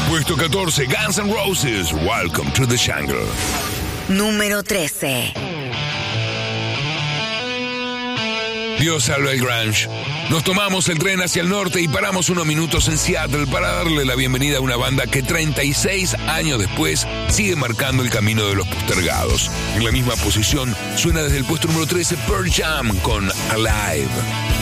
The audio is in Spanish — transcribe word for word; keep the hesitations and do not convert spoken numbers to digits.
Puesto catorce, Guns N' Roses, Welcome to the Jungle. Número trece. Dios salve el grunge. Nos tomamos el tren hacia el norte y paramos unos minutos en Seattle para darle la bienvenida a una banda que treinta y seis años después sigue marcando el camino de los postergados. En la misma posición suena desde el puesto número trece Pearl Jam con Alive.